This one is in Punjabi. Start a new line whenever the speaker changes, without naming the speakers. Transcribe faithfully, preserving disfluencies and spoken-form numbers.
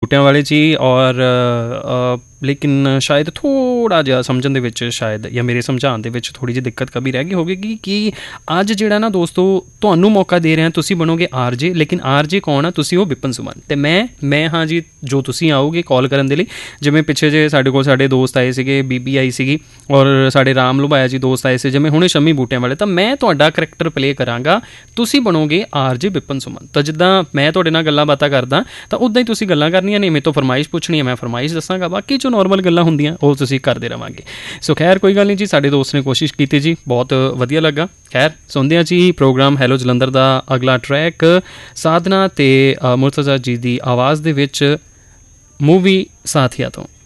ਬੂਟਿਆਂ ਵਾਲੇ 'ਚ ਹੀ। ਔਰ ਲੇਕਿਨ ਸ਼ਾਇਦ ਥੋੜ੍ਹਾ ਜਿਹਾ ਸਮਝਣ ਦੇ ਵਿੱਚ ਸ਼ਾਇਦ ਜਾਂ ਮੇਰੇ ਸਮਝਾਉਣ ਦੇ ਵਿੱਚ ਥੋੜ੍ਹੀ ਜਿਹੀ ਦਿੱਕਤ ਕਭੀ ਰਹਿ ਗਈ ਹੋਵੇਗੀ ਕਿ ਅੱਜ ਜਿਹੜਾ ਨਾ ਦੋਸਤੋ ਤੁਹਾਨੂੰ ਮੌਕਾ ਦੇ ਰਿਹਾ, ਤੁਸੀਂ ਬਣੋਗੇ ਆਰ ਜੇ। ਲੇਕਿਨ ਆਰ ਜੇ ਕੌਣ ਆ? ਤੁਸੀਂ ਹੋ ਵਿਪਨ ਸੁਮਨ ਅਤੇ ਮੈਂ ਮੈਂ ਹਾਂ ਜੀ ਜੋ ਤੁਸੀਂ ਆਓਗੇ ਕਾਲ ਕਰਨ ਦੇ ਲਈ। ਜਿਵੇਂ ਪਿੱਛੇ ਜੇ ਸਾਡੇ ਕੋਲ ਸਾਡੇ ਦੋਸਤ ਆਏ ਸੀਗੇ, ਬੀਬੀ ਆਈ ਸੀਗੀ, ਔਰ ਸਾਡੇ ਰਾਮ ਲੁਭਾਇਆ ਜੀ ਦੋਸਤ ਆਏ ਸੀ, ਜਿਵੇਂ ਹੁਣੇ ਸ਼ੰਮੀ ਬੂਟਿਆਂ ਵਾਲੇ। ਤਾਂ ਮੈਂ ਤੁਹਾਡਾ ਕਰੈਕਟਰ ਪਲੇਅ ਕਰਾਂਗਾ, ਤੁਸੀਂ ਬਣੋਗੇ ਆਰ ਜੇ ਵਿਪਨ ਸੁਮਨ। ਤਾਂ ਜਿੱਦਾਂ ਮੈਂ ਤੁਹਾਡੇ ਨਾਲ ਗੱਲਾਂ ਬਾਤਾਂ ਕਰਦਾ ਤਾਂ ਉੱਦਾਂ ਹੀ ਤੁਸੀਂ ਗੱਲਾਂ ਕਰਨੀਆਂ ਨੇ, ਮੇਰੇ ਤੋਂ ਫਰਮਾਇਸ਼ ਪੁੱਛਣੀ ਹੈ, ਮੈਂ ਫਰਮਾਇਸ਼ ਦੱਸਾਂਗਾ। ਬਾਕੀ ਜੋ ਨੋਰਮਲ ਗੱਲਾਂ ਹੁੰਦੀਆਂ ਉਹ ਤੁਸੀਂ ਕਰਦੇ ਰਹਾਂਗੇ। ਸੋ ਖੈਰ ਕੋਈ ਗੱਲ ਨਹੀਂ ਜੀ, ਸਾਡੇ ਦੋਸਤ ਨੇ ਕੋਸ਼ਿਸ਼ ਕੀਤੀ ਜੀ, ਬਹੁਤ ਵਧੀਆ ਲੱਗਾ। ਖੈਰ ਸੁਣਦੇ ਹਾਂ ਜੀ ਪ੍ਰੋਗਰਾਮ ਹੈਲੋ ਜਲੰਧਰ ਦਾ ਅਗਲਾ ਟਰੈਕ ਸਾਧਨਾ ਅਤੇ ਮੁਰਤਜ਼ਾ ਜੀ ਦੀ ਆਵਾਜ਼ ਦੇ ਵਿੱਚ, ਮੂਵੀ ਸਾਥੀਆ ਤੋਂ।